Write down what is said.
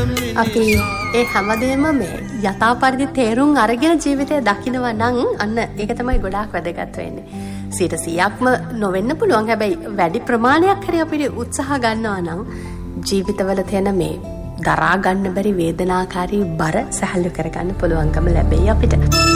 අපි ඒ හැමදේම මේ යථා පරිදි තේරුම් අරගෙන ජීවිතය දකිනවා නම් අන්න ඒක තමයි ගොඩාක් වැදගත් වෙන්නේ. 100%ක්ම නොවෙන්න පුළුවන්. හැබැයි වැඩි ප්‍රමාණයක් හරි අපිට උත්සාහ ගන්නවා නම් ජීවිතවල තියෙන මේ දරා ගන්න බැරි වේදනාකාරී බර සැහැල්ලු කරගන්න පුළුවන්කම ලැබෙයි අපිට.